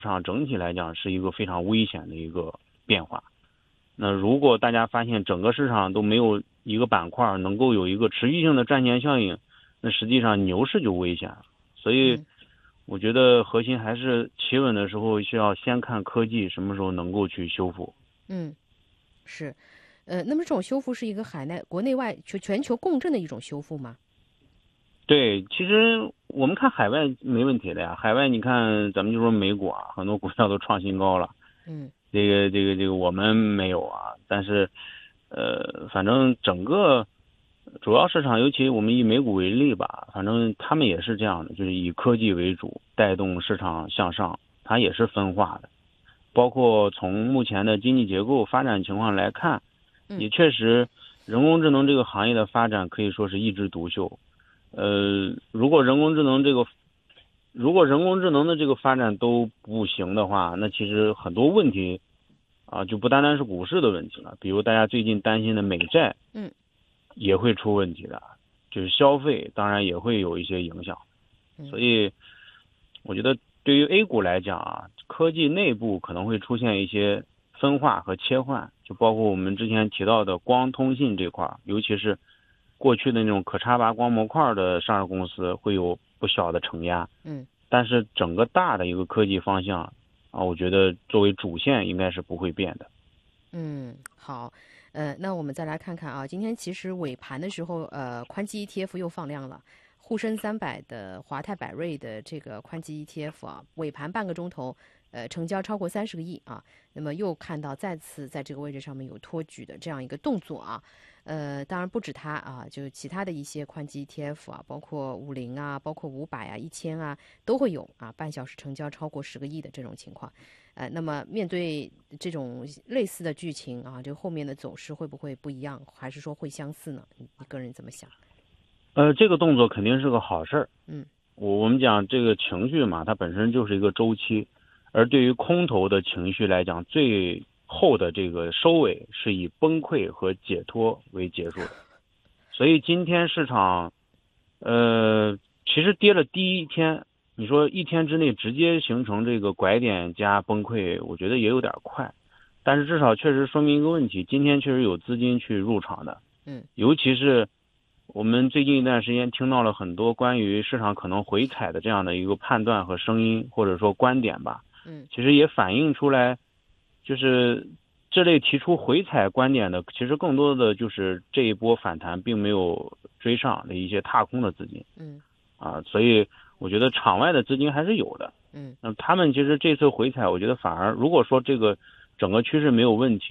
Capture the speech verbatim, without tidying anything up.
场整体来讲是一个非常危险的一个变化。那如果大家发现整个市场都没有一个板块能够有一个持续性的赚钱效应，那实际上牛市就危险了。所以我觉得核心还是企稳的时候需要先看科技什么时候能够去修复。 嗯，是，呃，那么这种修复是一个海内国内外全全球共振的一种修复吗？ 对，其实我们看海外没问题的呀。海外你看，咱们就说美股啊，很多股票都创新高了。 嗯， 这个这个这个我们没有啊，但是，呃，反正整个主要市场，尤其我们以美股为例吧，反正他们也是这样的，就是以科技为主，带动市场向上，它也是分化的。包括从目前的经济结构发展情况来看，也确实，人工智能这个行业的发展可以说是一枝独秀。呃，如果人工智能这个，如果人工智能的这个发展都不行的话，那其实很多问题啊，就不单单是股市的问题了。比如大家最近担心的美债， 嗯， 也会出问题的，就是消费当然也会有一些影响。所以，我觉得对于 A 股来讲啊，科技内部可能会出现一些分化和切换，就包括我们之前提到的光通信这块，尤其是过去的那种可插拔光模块的上市公司会有不小的承压， 嗯， 但是整个大的一个科技方向啊，我觉得作为主线应该是不会变的。 嗯，好，呃，那我们再来看看啊，今天其实尾盘的时候，呃，宽基 E T F 又放量了，沪深三百的华泰柏瑞的这个宽基 E T F 啊，尾盘半个钟头，呃，成交超过三十个亿啊，那么又看到再次在这个位置上面有托举的这样一个动作啊。呃，当然不止它啊，就其他的一些宽基 E T F 啊，包括五零啊，包括五百啊、一千啊，都会有啊，半小时成交超过十个亿的这种情况。呃，那么面对这种类似的剧情啊，这后面的走势会不会不一样，还是说会相似呢？你你个人怎么想？ 呃，这个动作肯定是个好事儿。 嗯， 我我们讲这个情绪嘛，它本身就是一个周期，而对于空头的情绪来讲，最后的这个收尾是以崩溃和解脱为结束的。所以今天市场，呃，其实跌了第一天，你说一天之内直接形成这个拐点加崩溃，我觉得也有点快，但是至少确实说明一个问题，今天确实有资金去入场的。 嗯， 尤其是我们最近一段时间听到了很多关于市场可能回踩的这样的一个判断和声音，或者说观点吧。 嗯， 其实也反映出来，就是这类提出回踩观点的，其实更多的就是这一波反弹并没有追上的一些踏空的资金。 嗯， 啊，所以我觉得场外的资金还是有的。 嗯， 那他们其实这次回踩，我觉得反而如果说这个整个趋势没有问题。